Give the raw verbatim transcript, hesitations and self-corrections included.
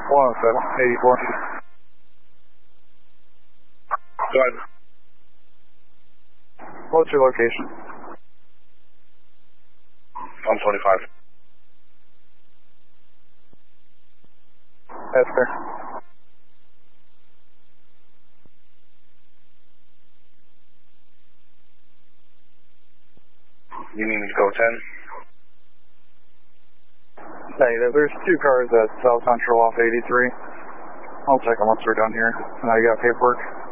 one oh seven, eighty-four. Go ahead. What's your location? one twenty-five. That's fair. You need me to go ten? Negative. There's two cars at South Central off eighty-three. I'll check them once we're done here. Now you got paperwork.